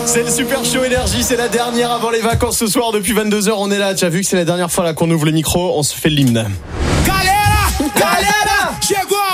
C'est le Super Show Énergie, c'est la dernière avant les vacances ce soir. Depuis 22h, on est là. Tu as vu que c'est la dernière fois là qu'on ouvre les micros, on se fait l'hymne. Galera, chegou